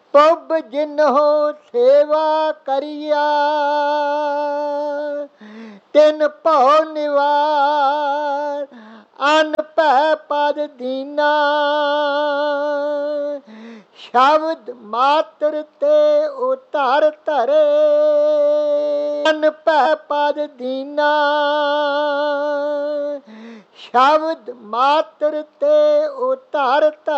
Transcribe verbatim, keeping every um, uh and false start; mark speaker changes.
Speaker 1: ਤੁਬ ਜਿਨਹੁ ਸੇਵਾ ਕਰਿਆ ਤਿਨ ਭਉ ਨਿਵਾਰ ਅਨ ਭੈ ਪਦ ਦੀਨਾ ਸ਼ਬਦ ਮਾਤਰ ਤੇ ਉਧਾਰ ਧਰੇ ਅਨ ਭੈ ਪਦ ਦੀਨਾ ਸ਼ਬਦ ਮਾਤਰ ਤੇ ਉਧਾਰ ਧਰੇ।